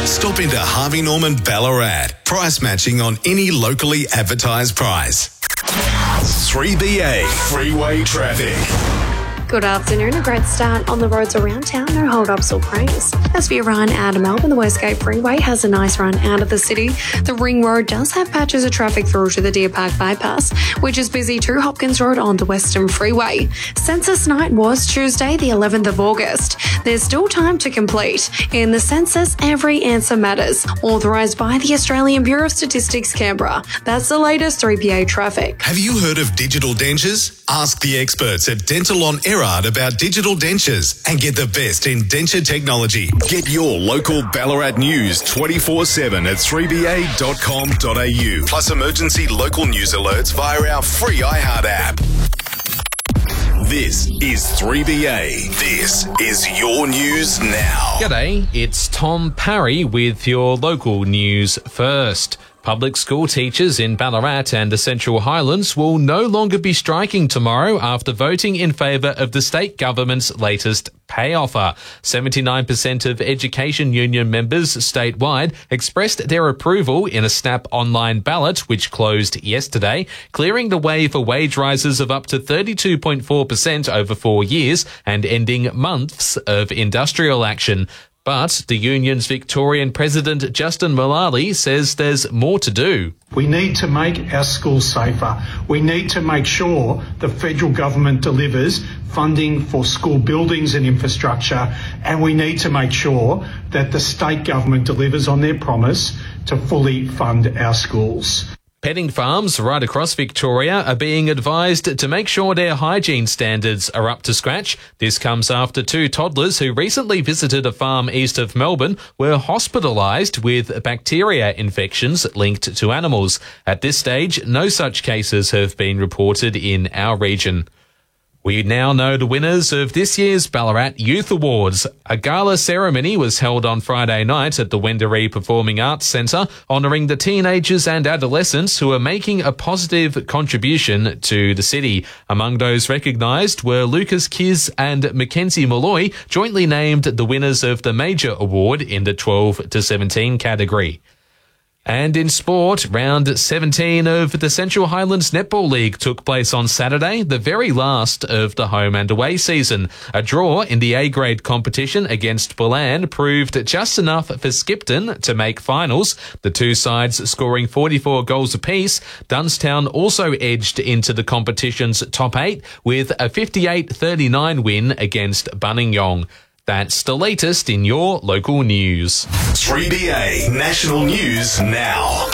Stop into Harvey Norman Ballarat. Price matching on any locally advertised price. 3BA Freeway Traffic. Good afternoon. A great start on the roads around town. No hold-ups or cranes. As for your run out of Melbourne, the Westgate Freeway has a nice run out of the city. The Ring Road does have patches of traffic through to the Deer Park Bypass, which is busy to Hopkins Road on the Western Freeway. Census night was Tuesday, the 11th of August. There's still time to complete. In the census, every answer matters. Authorised by the Australian Bureau of Statistics, Canberra. That's the latest 3BA traffic. Have you heard of digital dentures? Ask the experts at Dental on Erard about digital dentures and get the best in denture technology. Get your local Ballarat news 24/7 at 3ba.com.au. Plus emergency local news alerts via our free iHeart app. This is 3BA. This is your news now. G'day, it's Tom Parry with your local news first. Public school teachers in Ballarat and the Central Highlands will no longer be striking tomorrow after voting in favour of the state government's latest pay offer. 79% of Education Union members statewide expressed their approval in a Snap online ballot which closed yesterday, clearing the way for wage rises of up to 32.4% over 4 years and ending months of industrial action. But the union's Victorian President Justin Mullally says there's more to do. We need to make our schools safer. We need to make sure the federal government delivers funding for school buildings and infrastructure, and we need to make sure that the state government delivers on their promise to fully fund our schools. Petting farms right across Victoria are being advised to make sure their hygiene standards are up to scratch. This comes after 2 toddlers who recently visited a farm east of Melbourne were hospitalised with bacteria infections linked to animals. At this stage, no such cases have been reported in our region. We now know the winners of this year's Ballarat Youth Awards. A gala ceremony was held on Friday night at the Wendouree Performing Arts Centre, honouring the teenagers and adolescents who are making a positive contribution to the city. Among those recognised were Lucas Kiz and Mackenzie Malloy, jointly named the winners of the major award in the 12 to 17 category. And in sport, round 17 of the Central Highlands Netball League took place on Saturday, the very last of the home and away season. A draw in the A-grade competition against Bullan proved just enough for Skipton to make finals, the two sides scoring 44 goals apiece. Dunstown also edged into the competition's top 8 with a 58-39 win against Bunningyong. That's the latest in your local news. 3BA National News Now.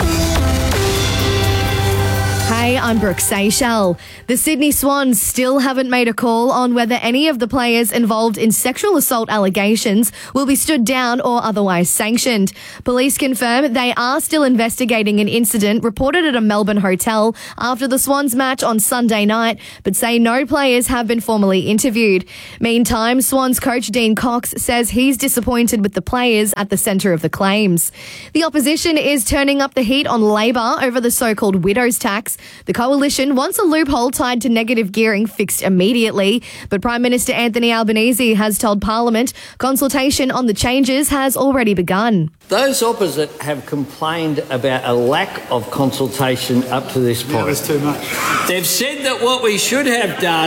Hey, I'm Brooke Seychelles. The Sydney Swans still haven't made a call on whether any of the players involved in sexual assault allegations will be stood down or otherwise sanctioned. Police confirm they are still investigating an incident reported at a Melbourne hotel after the Swans match on Sunday night, but say no players have been formally interviewed. Meantime, Swans coach Dean Cox says he's disappointed with the players at the centre of the claims. The opposition is turning up the heat on Labor over the so-called widow's tax. The coalition wants a loophole tied to negative gearing fixed immediately, but Prime Minister Anthony Albanese has told Parliament consultation on the changes has already begun. Those opposite have complained about a lack of consultation up to this point. There's too much. They've said that what we should have done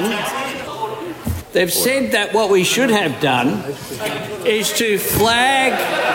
is to flag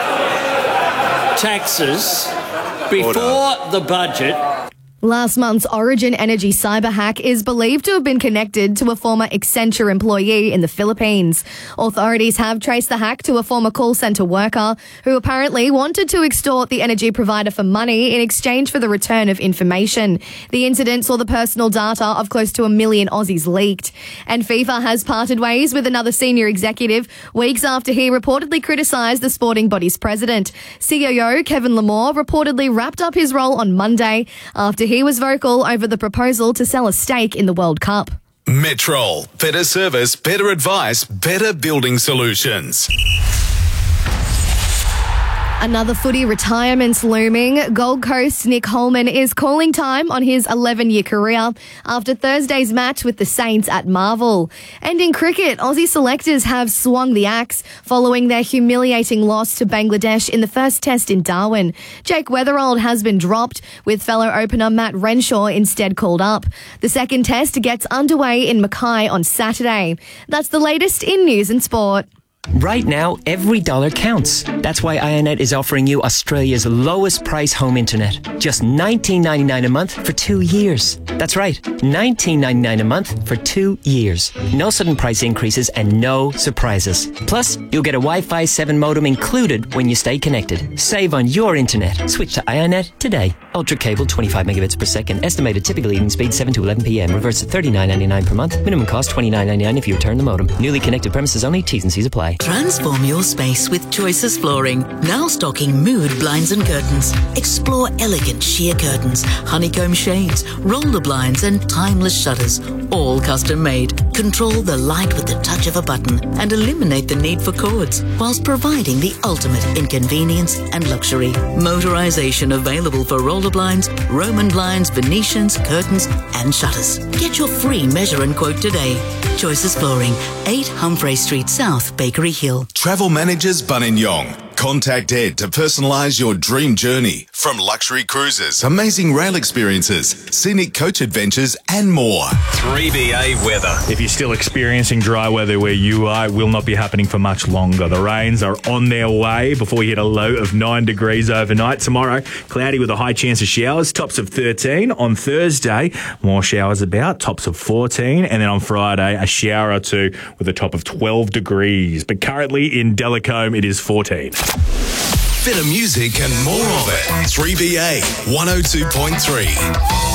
taxes before the budget. Last month's Origin Energy cyber hack is believed to have been connected to a former Accenture employee in the Philippines. Authorities have traced the hack to a former call centre worker who apparently wanted to extort the energy provider for money in exchange for the return of information. The incident saw the personal data of close to 1 million Aussies leaked. And FIFA has parted ways with another senior executive weeks after he reportedly criticised the sporting body's president. COO Kevin Lamore reportedly wrapped up his role on Monday after he was vocal over the proposal to sell a stake in the World Cup. Metrol. Better service, better advice, better building solutions. Another footy retirement's looming. Gold Coast's Nick Holman is calling time on his 11-year career after Thursday's match with the Saints at Marvel. And in cricket, Aussie selectors have swung the axe following their humiliating loss to Bangladesh in the first test in Darwin. Jake Weatherald has been dropped, with fellow opener Matt Renshaw instead called up. The second test gets underway in Mackay on Saturday. That's the latest in news and sport. Right now, every dollar counts. That's why Ionet is offering you Australia's lowest price home internet. Just $19.99 a month for 2 years. That's right, $19.99 a month for 2 years. No sudden price increases and no surprises. Plus, you'll get a Wi-Fi 7 modem included when you stay connected. Save on your internet. Switch to Ionet today. Ultra cable, 25 megabits per second. Estimated typical evening speed, 7 to 11 p.m. Reverse at $39.99 per month. Minimum cost, $29.99 if you return the modem. Newly connected premises only. T's and C's apply. Transform your space with Choices Flooring. Now stocking mood blinds and curtains. Explore elegant sheer curtains, honeycomb shades, roller blinds and timeless shutters. All custom made. Control the light with the touch of a button and eliminate the need for cords, whilst providing the ultimate in convenience and luxury. Motorization available for roller blinds, Roman blinds, Venetians, curtains and shutters. Get your free measure and quote today. Choices Flooring, 8 Humphrey Street South, Bakery Hill. Travel Managers Buninyong. Contact Ed to personalise your dream journey. From luxury cruises, amazing rail experiences, scenic coach adventures and more. 3BA weather. If you're still experiencing dry weather where you are, it will not be happening for much longer. The rains are on their way before we hit a low of 9 degrees overnight. Tomorrow, cloudy with a high chance of showers, tops of 13. On Thursday, more showers about, tops of 14. And then on Friday, a shower or two with a top of 12 degrees. But currently in Delacombe, it is 14. Better music and more of it. 3BA 102.3.